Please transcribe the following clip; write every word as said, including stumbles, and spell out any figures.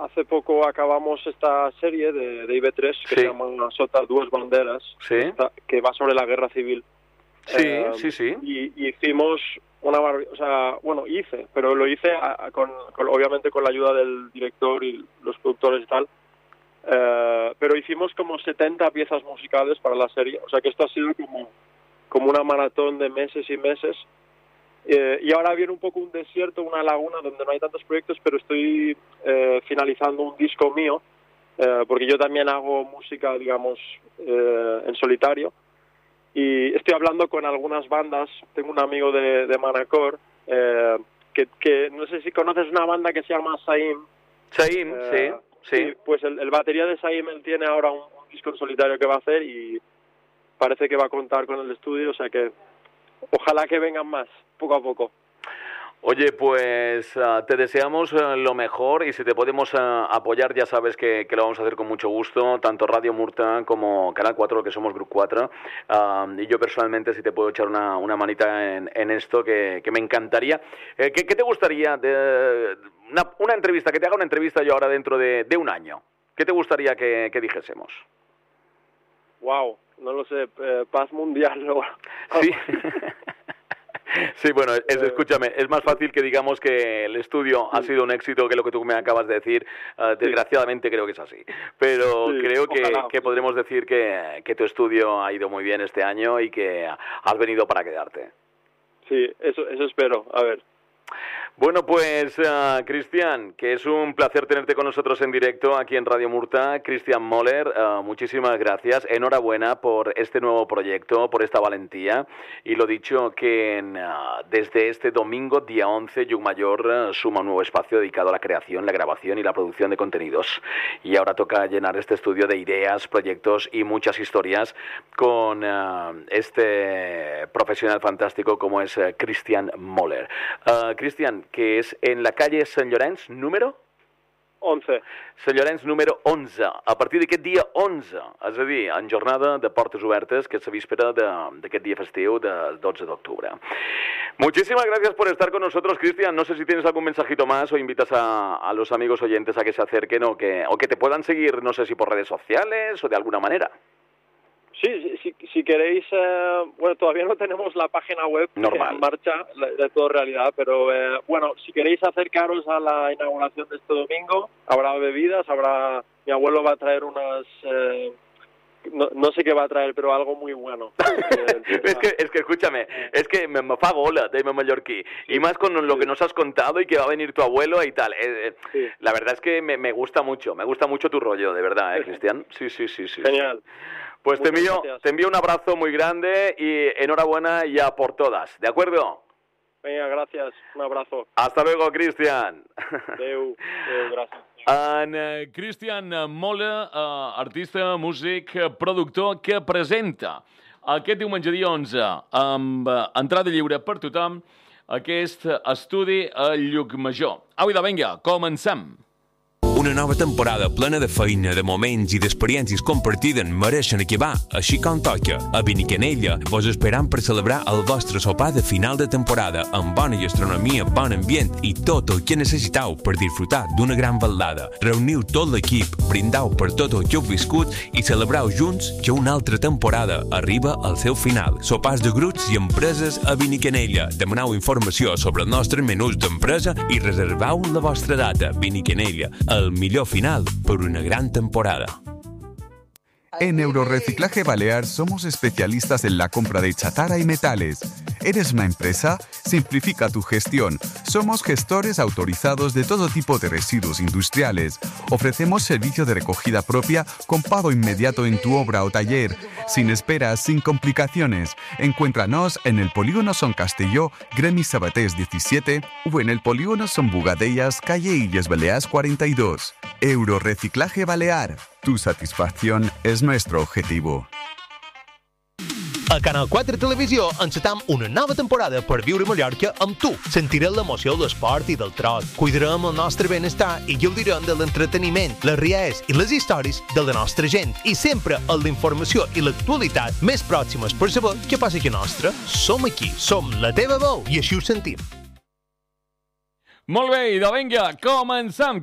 hace poco acabamos esta serie de, de I B tres que sí. se llama Sota Dues Banderas, sí. que, está, que va sobre la guerra civil. Sí, eh, sí, sí. Y, y hicimos una, o sea, bueno, hice, pero lo hice a, a, con, con, obviamente con la ayuda del director y los productores y tal. Uh, pero hicimos como setenta piezas musicales para la serie, o sea que esto ha sido como, como una maratón de meses y meses. Eh, y ahora viene un poco un desierto, una laguna donde no hay tantos proyectos, pero estoy eh, finalizando un disco mío, eh, porque yo también hago música, digamos, eh, en solitario, y estoy hablando con algunas bandas. Tengo un amigo de, de Manacor, eh, que, que no sé si conoces una banda que se llama Saim. Saim, eh, sí, sí. sí. Pues el, el batería de Saim, él tiene ahora un, un disco en solitario que va a hacer y parece que va a contar con el estudio, o sea que ojalá que vengan más, poco a poco. Oye, pues uh, te deseamos uh, lo mejor, y si te podemos uh, apoyar ya sabes que, que lo vamos a hacer con mucho gusto, tanto Radio Murta como Canal cuatro, que somos Grup cuatro, uh, y yo personalmente si te puedo echar una, una manita en, en esto, que, que me encantaría. Eh, ¿qué, ¿Qué te gustaría? De, una, una entrevista, que te haga una entrevista yo ahora dentro de, de un año. ¿Qué te gustaría que, que dijésemos? Wow, no lo sé, eh, paz mundial, ¿no? Sí. Sí, bueno, es, escúchame, es más fácil que digamos que el estudio ha sido un éxito que lo que tú me acabas de decir. Uh, desgraciadamente creo que es así, pero sí, creo que, que podremos decir que, que tu estudio ha ido muy bien este año y que has venido para quedarte. Sí, eso, eso espero, a ver. Bueno, pues, uh, Cristian, que es un placer tenerte con nosotros en directo aquí en Radio Murta. Cristian Moller, uh, muchísimas gracias. Enhorabuena por este nuevo proyecto, por esta valentía. Y lo dicho, que en, uh, desde este domingo, día once, Llucmajor uh, suma un nuevo espacio dedicado a la creación, la grabación y la producción de contenidos. Y ahora toca llenar este estudio de ideas, proyectos y muchas historias con uh, este profesional fantástico como es uh, Cristian Moller. Uh, Cristian, que és en la calle Sant Llorenç, número? onze. Sant Llorenç, número onze. A partir d'aquest dia onze, és a dir, en jornada de portes obertes, que és la víspera d'aquest dia festiu del dotze de octubre. Muchísimas gracias por estar con nosotros, Cristian. No sé si tienes algún mensajito más o invitas a, a los amigos oyentes a que se acerquen o que, o que te puedan seguir, no sé si por redes sociales o de alguna manera. Sí, si, si queréis, eh, bueno, todavía no tenemos la página web Normal. en marcha, de todo realidad, pero eh, bueno, si queréis acercaros a la inauguración de este domingo, habrá bebidas, habrá, mi abuelo va a traer unas, eh, no, no sé qué va a traer, pero algo muy bueno. es, que, es que escúchame, es que me, me fa gola de mallorquí, y más con lo que nos has contado y que va a venir tu abuelo y tal. Eh, sí. La verdad es que me, me gusta mucho, me gusta mucho tu rollo, de verdad, ¿eh, Cristian? Sí, sí, sí, sí. Genial. Pues te envío, te envío un abrazo muy grande y enhorabuena ya por todas, ¿de acuerdo? Venga, gracias, un abrazo. Hasta luego, Cristian. Adéu, adéu, gràcies. En uh, Cristian Moller, uh, artista, músic, productor, que presenta aquest diumenge dia onze, amb uh, entrada lliure per tothom, aquest estudi a Llucmajor. Au, idò, vinga, comencem. Una nova temporada plena de feina, de moments i d'experiències compartides mereixen acabar, així com toca. A Benicanella vos esperam per celebrar el vostre sopar de final de temporada amb bona gastronomia, bon ambient i tot el que necessiteu per disfrutar d'una gran velada. Reuniu tot l'equip, brindau per tot el que heu viscut i celebrau junts que una altra temporada arriba al seu final. Sopars de grups i empreses a Benicanella. Demaneu informació sobre els nostres menús d'empresa i reserveu la vostra data. Benicanella, el millor final por una gran temporada. En Euroreciclaje Balear somos especialistas en la compra de chatarra y metales. ¿Eres una empresa? Simplifica tu gestión. Somos gestores autorizados de todo tipo de residuos industriales. Ofrecemos servicio de recogida propia con pago inmediato en tu obra o taller, sin esperas, sin complicaciones. Encuéntranos en el Polígono Son Castelló, Gremi Sabatés diecisiete, o en el Polígono Son Bugadellas, calle Illes Balears cuarenta y dos. Euroreciclaje Balear. Tu satisfacción es nuestro objetivo. A Canal quatre Televisió encetam una nova temporada per viure Mallorca amb tu. Sentirem l'emoció de l'esport i del trot. Cuidarem el nostre benestar i gaudirem de l'entreteniment, les riades i les històries de la nostra gent. I sempre amb la informació i l'actualitat més pròximes per saber què passa aquí a nostra. Som aquí, som la teva veu i així ho sentim. Molt bé, idò, vinga, començam.